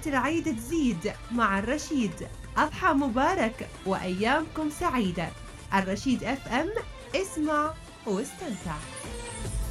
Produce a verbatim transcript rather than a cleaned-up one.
فرحات العيد تزيد مع الرشيد. أضحى مبارك وأيامكم سعيدة. الرشيد اف ام، اسمع واستمتع.